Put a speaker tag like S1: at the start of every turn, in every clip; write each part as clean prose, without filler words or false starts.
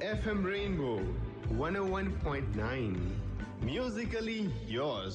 S1: FM Rainbow 101.9. Musically yours.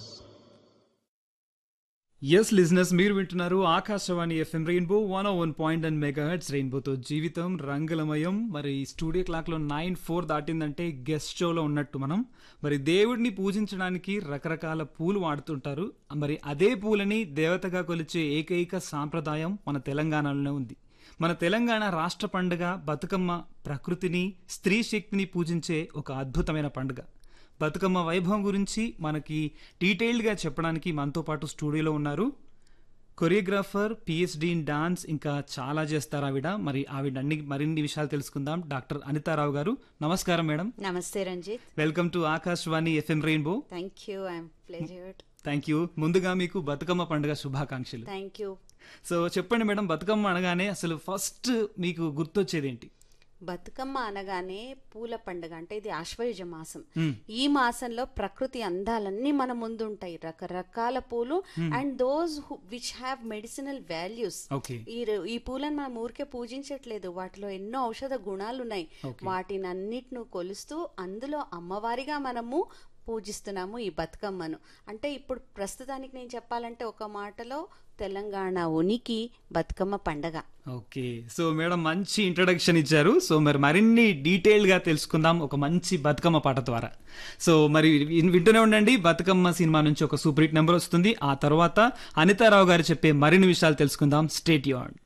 S2: Yes listeners, మీరు వింటున్నారు Akashvani FM rainbow 101.9 megahertz. రెయిన్బోతో జీవితం రంగులమయం. మరి స్టూడియో క్లాక్లో 9:04 దాటిందంటే గెస్ట్ షోలో ఉన్నట్టు మనం. మరి దేవుడిని పూజించడానికి రకరకాల పూలు వాడుతుంటారు. మరి అదే పూలని దేవతగా కొలిచే ఏకైక సాంప్రదాయం మన తెలంగాణలోనే ఉంది. మన తెలంగాణ రాష్ట్ర పండుగ బతుకమ్మ ప్రకృతిని, స్త్రీ శక్తిని పూజించే ఒక అద్భుతమైన పండుగ. బతుకమ్మ వైభవం గురించి మనకి డీటెయిల్డ్గా చెప్పడానికి మనతో పాటు స్టూడియోలో ఉన్నారు కొరియోగ్రాఫర్, పిహెచ్డి ఇన్ డాన్స్, ఇంకా చాలా చేస్తారు ఆవిడ. మరి ఆవిడ మరిన్ని విషయాలు తెలుసుకుందాం. డాక్టర్ అనితారావు గారు, నమస్కారం మేడం.
S3: నమస్తే Ranjith.
S2: Welcome to Akashvani FM rainbow.
S3: Thank you, I'm ప్లెజర్డ్.
S2: Thank you. ముందుగా మీకు బతుకమ్మ పండుగ శుభాకాంక్షలు.
S3: Thank you.
S2: సో చెప్పండి మేడం, బతుకమ్మ అనగానే అసలు ఫస్ట్ మీకు గుర్తొచ్చేది ఏంటి?
S3: బతుకమ్మ అనగానే పూల పండుగ. అంటే ఇది ఆశ్వయుజ మాసం. ఈ మాసంలో ప్రకృతి అందాలన్నీ మన ముందు ఉంటాయి. రకరకాల పూలు and those which have medicinal values. ఈ పూలను మనం ఊరికే పూజించట్లేదు, వాటిలో ఎన్నో ఔషధ గుణాలు ఉన్నాయి. వాటిని అన్నిటిని కొలుస్తూ అందులో అమ్మవారిగా మనము పూజిస్తున్నాము ఈ బతుకమ్మను. అంటే ఇప్పుడు ప్రస్తుతానికి నేను చెప్పాలంటే ఒక మాటలో తెలంగాణ ఉనికి బతుకమ్మ పండగ.
S2: ఓకే, సో మేడం మంచి ఇంట్రడక్షన్ ఇచ్చారు. సో మరిన్ని డీటెయిల్గా తెలుసుకుందాం ఒక మంచి బతుకమ్మ పాట ద్వారా. సో మరి వింటూనే ఉండండి. బతుకమ్మ సినిమా నుంచి ఒక సూపర్ హిట్ నెంబర్ వస్తుంది. ఆ తర్వాత అనితారావు గారు చెప్పే మరిన్ని విషయాలు తెలుసుకుందాం. Stay tuned.